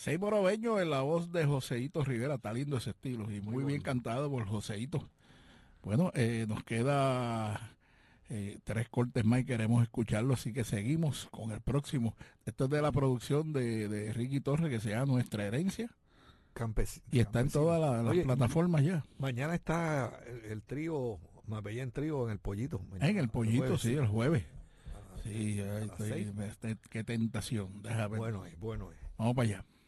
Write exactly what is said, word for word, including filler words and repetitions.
Seis Morobeño en la voz de Joseito Rivera, está lindo ese estilo y muy, muy bien cantado por Joseito. Bueno, eh, nos queda eh, tres cortes más y queremos escucharlo, así que seguimos con el próximo. Esto es de la producción de, de Ricky Torres que se llama Nuestra Herencia Campes, y está en campesino. todas la, las Oye, plataformas ya. mañana está el, el trío, Mapellán Trío en el Pollito. Mañana, En el Pollito, jueves, sí, el jueves. a, Sí, a ahí las estoy, seis. me- este- qué tentación, déjame ver. Bueno es, bueno es. Vamos para allá.